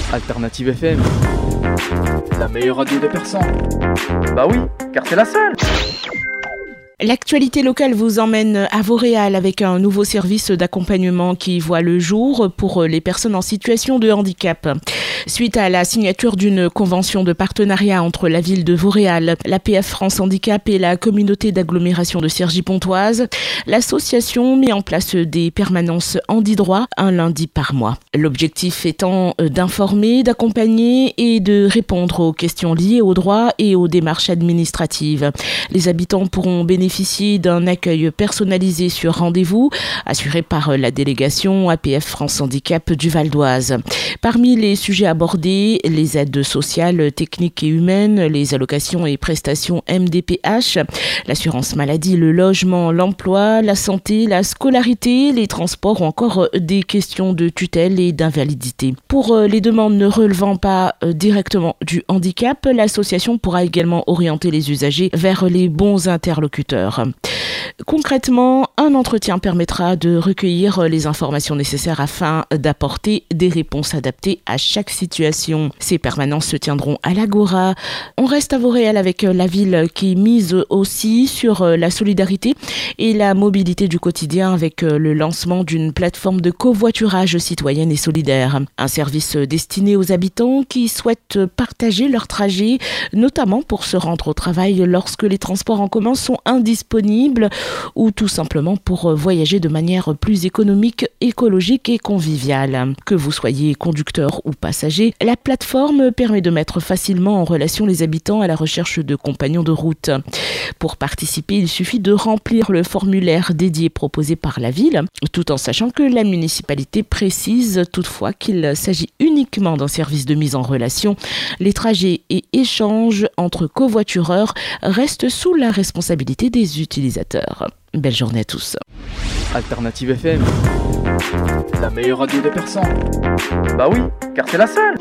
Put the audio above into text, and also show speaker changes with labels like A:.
A: Alternative FM, la meilleure radio des Persans. Bah oui, car c'est la seule.
B: L'actualité locale vous emmène à Vauréal avec un nouveau service d'accompagnement qui voit le jour pour les personnes en situation de handicap. Suite à la signature d'une convention de partenariat entre la ville de Vauréal, l'APF France Handicap et la communauté d'agglomération de Cergy-Pontoise, l'association met en place des permanences handi-droit un lundi par mois. L'objectif étant d'informer, d'accompagner et de répondre aux questions liées aux droits et aux démarches administratives. Les habitants pourront bénéficier d'un accueil personnalisé sur rendez-vous, assuré par la délégation APF France Handicap du Val d'Oise. Parmi les sujets abordés, les aides sociales, techniques et humaines, les allocations et prestations MDPH, l'assurance maladie, le logement, l'emploi, la santé, la scolarité, les transports ou encore des questions de tutelle et d'invalidité. Pour les demandes ne relevant pas directement du handicap, l'association pourra également orienter les usagers vers les bons interlocuteurs. Concrètement, un entretien permettra de recueillir les informations nécessaires afin d'apporter des réponses adaptées à chaque situation. Ces permanences se tiendront à l'Agora. On reste à Vauréal avec la ville qui mise aussi sur la solidarité et la mobilité du quotidien avec le lancement d'une plateforme de covoiturage citoyenne et solidaire. Un service destiné aux habitants qui souhaitent partager leur trajet, notamment pour se rendre au travail lorsque les transports en commun sont indisponibles ou tout simplement pour voyager de manière plus économique, écologique et conviviale. Que vous soyez conducteur ou passager, la plateforme permet de mettre facilement en relation les habitants à la recherche de compagnons de route. Pour participer, il suffit de remplir le formulaire dédié proposé par la ville, tout en sachant que la municipalité précise toutefois qu'il s'agit uniquement d'un service de mise en relation. Les trajets et échanges entre covoitureurs restent sous la responsabilité des utilisateurs. Belle journée à tous.
A: Alternative FM, la meilleure radio des Persans. Bah oui, car c'est la seule.